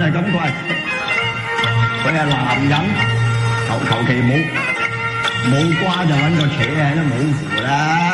係咁貴。佢係男人，求其冇瓜就揾個扯喺都冇符啦。